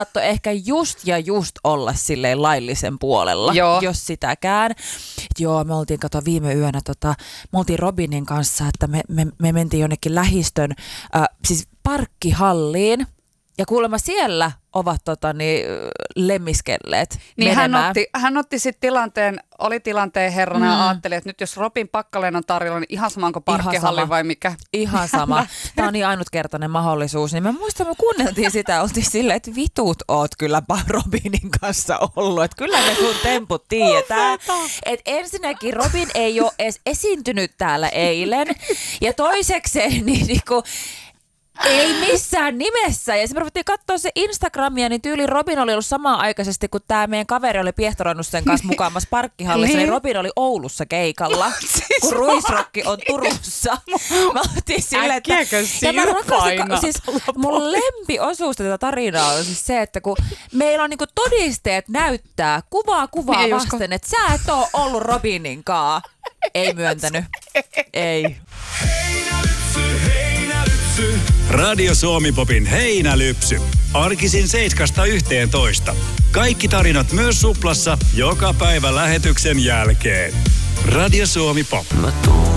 saattoi ehkä just olla silleen laillisen puolella, jos sitäkään. Joo, me oltiin, viime yönä, me oltiin Robinin kanssa, että me mentiin jonnekin lähistön, siis parkkihalliin. Ja kuulemma siellä ovat lemmiskelleet niin hän otti sitten tilanteen herrana ja ajatteli, että nyt jos Robin Packalen on tarjolla, niin ihan sama kuin parkkihalli vai mikä? Ihan sama. Tämä on niin ainutkertainen mahdollisuus. Niin mä muistan, me kuunneltiin sitä, oltiin silleen, että vitut oot kyllä Robinin kanssa ollut. Että kyllä me sun temput tiedetään. Että ensinnäkin Robin ei ole edes esiintynyt täällä eilen. Ja toisekseen niinku ei missään nimessä. Ja sitten me ruvettiin katsoa se Instagramia, niin tyyli Robin oli ollut samaan aikaisesti, kun tämä meidän kaveri oli piehtoroinut sen kanssa mukaamassa parkkihallissa, niin Robin oli Oulussa keikalla, kun Ruisrokki on Turussa. Mä otin silleen, että ja mä rakastin, siis mun lempiosuus tätä tarinaa on siis se, että kun meillä on niinku todisteet näyttää kuvaa niin vasten, että sä et oo ollut Robininkaan. Ei myöntänyt. Ei. Radio Suomi-popin heinälypsy. Arkisin 7–11. Kaikki tarinat myös Suplassa joka päivä lähetyksen jälkeen. Radio Suomi Pop.